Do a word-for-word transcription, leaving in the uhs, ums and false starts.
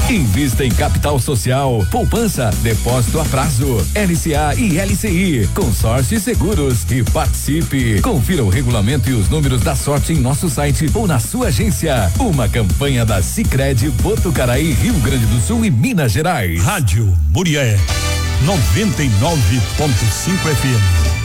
Invista em capital social, poupança, depósito a prazo, L C A e L C I, consórcio e seguros e participe. Confira o regulamento e os números da sorte em nosso site ou na sua agência. Uma campanha da Sicredi Botucaraí, Rio Grande do Sul e Minas Gerais. Rádio Murié noventa e nove ponto cinco F M.